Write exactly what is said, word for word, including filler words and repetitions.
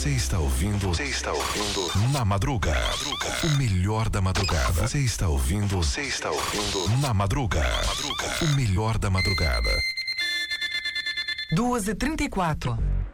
Você está ouvindo. Você está ouvindo. Na Madruga. O melhor da madrugada. Você está ouvindo. Você está ouvindo. Na Madruga. O melhor da madrugada. duas e trinta e quatro.